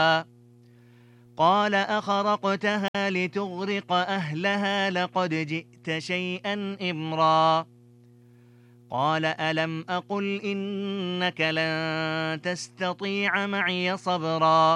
قال أخرقتها لتغرق أهلها لقد جئت شيئا إمرا قال ألم أقل إنك لن تستطيع معي صبرا